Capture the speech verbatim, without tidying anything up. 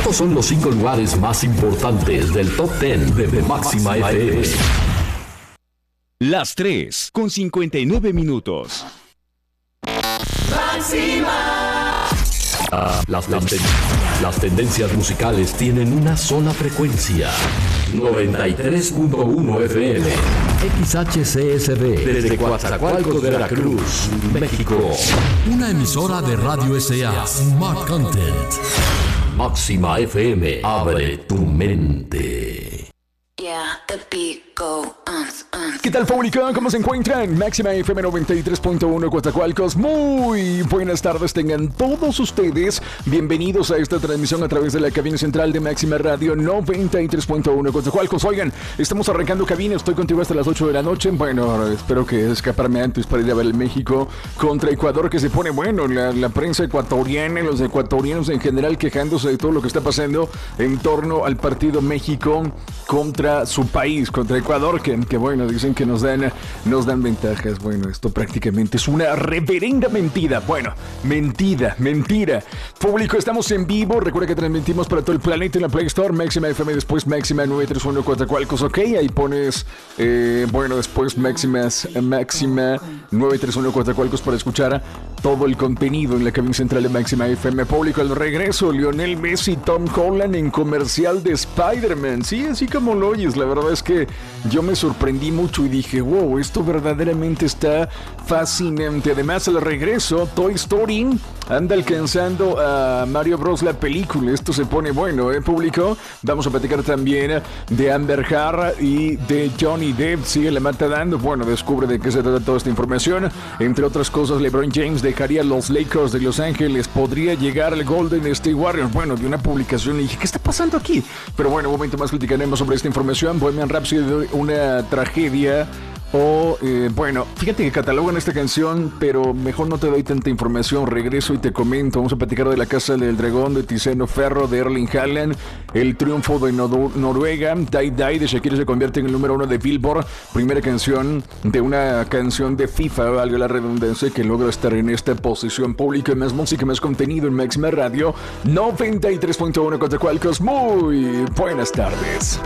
Estos son los cinco lugares más importantes del Top diez de, de Máxima F M. Las tres, con cincuenta y nueve minutos. Máxima. Ah, las, las, ten- las tendencias musicales tienen una sola frecuencia. noventa y tres punto uno F M. X H C S B. Desde Coatzacoalcos, Veracruz, México. Una emisora de Radio S A. Smart Content. Máxima F M. Abre tu mente. Yeah, the beat go on, on. ¿Qué tal, público? ¿Cómo se encuentran? Máxima F M noventa y tres punto uno Coatzacoalcos. Muy buenas tardes tengan todos ustedes. Bienvenidos a esta transmisión a través de la cabina central de Máxima Radio noventa y tres punto uno Coatzacoalcos. Oigan, estamos arrancando cabina. Estoy contigo hasta las ocho de la noche. Bueno, espero que escaparme antes para ir a ver el México contra Ecuador, que se pone bueno. La, la prensa ecuatoriana, los ecuatorianos en general quejándose de todo lo que está pasando en torno al partido México contra su país, contra Ecuador, que, que bueno, dicen que nos dan, nos dan ventajas. Bueno, esto prácticamente es una reverenda mentira. Bueno, mentira, mentira. Público, estamos en vivo. Recuerda que transmitimos para todo el planeta en la Play Store, Máxima F M, después Máxima noventa y tres punto uno Coatzacoalcos, ok. Ahí pones, eh, bueno, después Máximas, Máxima noventa y tres punto uno Coatzacoalcos para escuchar todo el contenido en la cabina central de Máxima F M. Público, al regreso, Lionel Messi, Tom Holland en comercial de Spider-Man. Sí, así como lo oyes, la verdad es que yo me sorprendí mucho y dije, wow, esto verdaderamente está fascinante. Además, al regreso, Toy Story anda alcanzando a Mario Bros. La película. Esto se pone bueno, ¿eh, público? Vamos a platicar también de Amber Heard y de Johnny Depp. Sigue la mata dando. Bueno, descubre de qué se trata toda esta información. Entre otras cosas, LeBron James dejaría a los Lakers de Los Ángeles. Podría llegar al Golden State Warriors. Bueno, de una publicación y dije, ¿qué está pasando aquí? Pero bueno, un momento más platicaremos sobre esta información. Bohemian Rhapsody, una tragedia. O, eh, bueno, fíjate que catalogan esta canción, pero mejor no te doy tanta información. Regreso y te comento. Vamos a platicar de La Casa del Dragón, de Tiziano Ferro, de Erling Haaland, el triunfo de Nor- Noruega, Die Die de Shakira se convierte en el número uno de Billboard, primera canción de una canción de FIFA, valga la redundancia, que logra estar en esta posición. Pública, más música, más contenido en Máxima Radio noventa y tres punto uno Coatzacoalcos. Muy buenas tardes.